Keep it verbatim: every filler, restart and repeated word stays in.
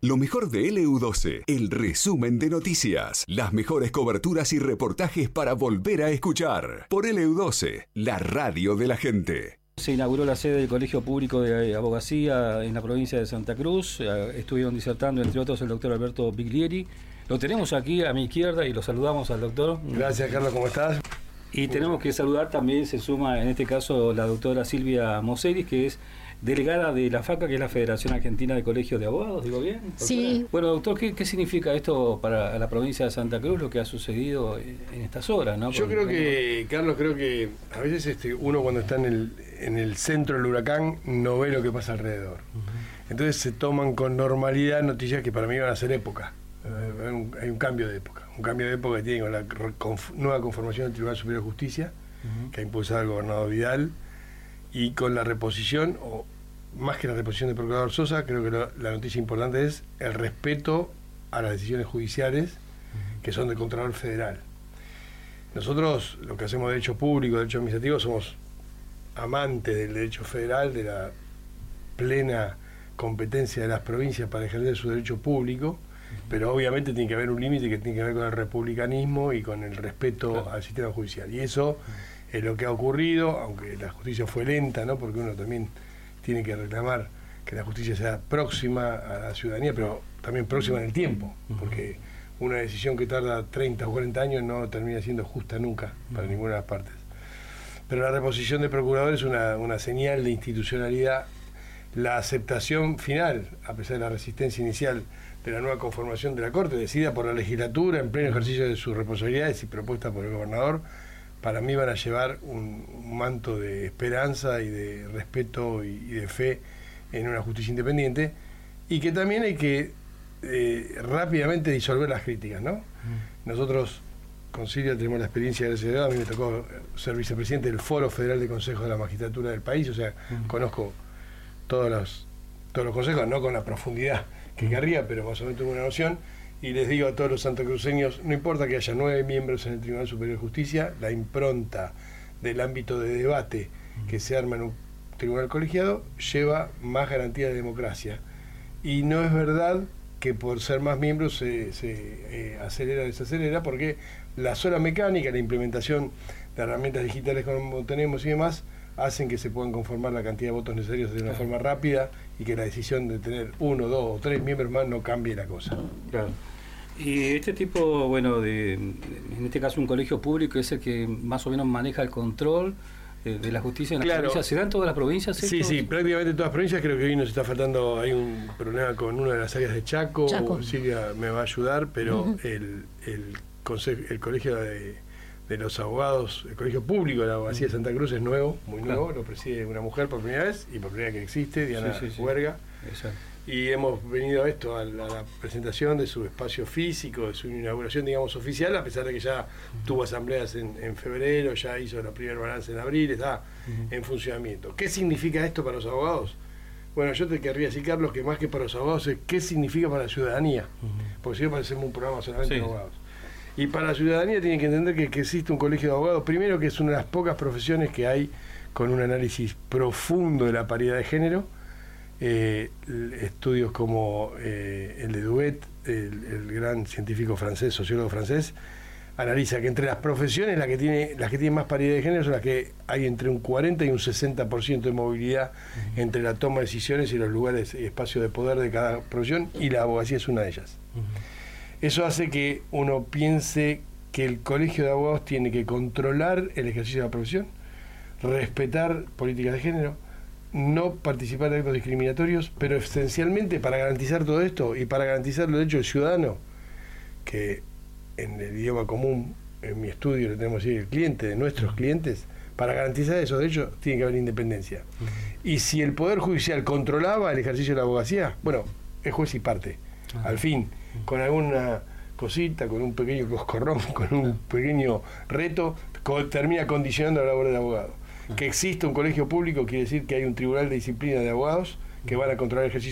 Lo mejor de L U doce, el resumen de noticias, las mejores coberturas y reportajes para volver a escuchar. Por L U doce, la radio de la gente. Se inauguró la sede del Colegio Público de Abogacía en la provincia de Santa Cruz. Estuvieron disertando, entre otros, el doctor Alberto Biglieri. Lo tenemos aquí a mi izquierda y lo saludamos al doctor. Gracias, Carlos, ¿cómo estás? Y tenemos que saludar también, se suma en este caso la doctora Silvia Moseris, que es delegada de la FACA, que es la Federación Argentina de Colegios de Abogados, ¿digo bien? ¿Doctora? Sí. Bueno, doctor, ¿qué, ¿qué significa esto para la provincia de Santa Cruz, lo que ha sucedido en estas horas, ¿no? Yo Porque, creo que, Carlos, creo que a veces este, uno cuando está en el, en el centro del huracán no ve lo que pasa alrededor. Uh-huh. Entonces se toman con normalidad noticias que para mí van a ser época. Uh-huh. Hay, un, hay un cambio de época. Un cambio de época que tiene con la conf, nueva conformación del Tribunal Superior de Justicia, uh-huh, que ha impulsado el gobernador Vidal, y con la reposición, o más que la reposición del procurador Sosa, creo que lo, la noticia importante es el respeto a las decisiones judiciales, uh-huh, que son del Contralor Federal. Nosotros, lo que hacemos de derecho público, derecho administrativo, somos amantes del derecho federal, de la plena competencia de las provincias para ejercer su derecho público, uh-huh, pero obviamente tiene que haber un límite que tiene que ver con el republicanismo y con el respeto, claro, al sistema judicial. Y eso, uh-huh, es lo que ha ocurrido, aunque la justicia fue lenta, ¿no? Porque uno también tiene que reclamar que la justicia sea próxima a la ciudadanía, pero también próxima en el tiempo, porque una decisión que tarda treinta o cuarenta años no termina siendo justa nunca para ninguna de las partes. Pero la reposición de procuradores es una, una señal de institucionalidad. La aceptación final, a pesar de la resistencia inicial de la nueva conformación de la Corte, decidida por la legislatura en pleno ejercicio de sus responsabilidades y propuesta por el gobernador, para mí van a llevar un, un manto de esperanza y de respeto y, y de fe en una justicia independiente, y que también hay que eh, rápidamente disolver las críticas, ¿no? Mm. Nosotros con Silvia tenemos la experiencia de ese, a mí me tocó ser vicepresidente del Foro Federal de Consejos de la Magistratura del país, o sea, mm. conozco todos los, todos los consejos, no con la profundidad que mm. querría, pero más o menos tengo una noción. Y les digo a todos los santacruceños, no importa que haya nueve miembros en el Tribunal Superior de Justicia, la impronta del ámbito de debate que se arma en un tribunal colegiado lleva más garantía de democracia. Y no es verdad que por ser más miembros se, se eh, acelera o desacelera, porque la sola mecánica, la implementación de herramientas digitales como tenemos y demás, hacen que se puedan conformar la cantidad de votos necesarios de una forma rápida y que la decisión de tener uno, dos o tres miembros más no cambie la cosa. Claro. Y este tipo, bueno, de, en este caso un colegio público es el que más o menos maneja el control de, de la justicia en las claro. provincias. ¿Se dan todas las provincias? Sí, estos? sí, prácticamente todas las provincias. Creo que hoy nos está faltando, hay un problema con una de las áreas de Chaco, Chaco. Silvia me va a ayudar, pero uh-huh, el, el, consejo, el colegio de, de los abogados, el colegio público de la abogacía de Santa Cruz es nuevo, muy nuevo, claro, lo preside una mujer por primera vez, y por primera vez que existe, Diana sí, sí, Huerga. Sí. Exacto. Y hemos venido a esto, a la, a la presentación de su espacio físico, de su inauguración, digamos, oficial, a pesar de que ya uh-huh, tuvo asambleas en, en febrero, ya hizo la primera balance en abril, está uh-huh, en funcionamiento. ¿Qué significa esto para los abogados? Bueno, yo te querría decir, Carlos, que más que para los abogados es qué significa para la ciudadanía, uh-huh, porque si no parecemos un programa solamente sí, de abogados. Y para la ciudadanía tienen que entender que, que existe un colegio de abogados, primero que es una de las pocas profesiones que hay con un análisis profundo de la paridad de género. Eh, estudios como eh, el de Duet, el, el gran científico francés, sociólogo francés, analiza que entre las profesiones las que tiene, las que tienen más paridad de género son las que hay entre un cuarenta y un sesenta por ciento de movilidad uh-huh, entre la toma de decisiones y los lugares y espacios de poder de cada profesión, y la abogacía es una de ellas. Uh-huh. Eso hace que uno piense que el colegio de abogados tiene que controlar el ejercicio de la profesión, respetar políticas de género, no participar de actos discriminatorios, pero esencialmente para garantizar todo esto y para garantizar los derechos del ciudadano, que en el idioma común, en mi estudio le tenemos que decir el cliente, de nuestros clientes, para garantizar esos derechos tiene que haber independencia. Uh-huh. Y si el Poder Judicial controlaba el ejercicio de la abogacía, bueno, es juez y parte. Uh-huh. Al fin, con alguna cosita, con un pequeño coscorrón, con un pequeño reto, co- termina condicionando la labor del abogado. Que exista un colegio público quiere decir que hay un tribunal de disciplina de abogados que van a controlar el ejercicio